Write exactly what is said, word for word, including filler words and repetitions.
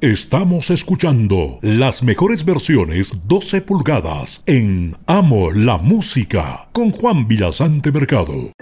Estamos escuchando las mejores versiones doce pulgadas en Amo la Música con Juan Villasante Mercado.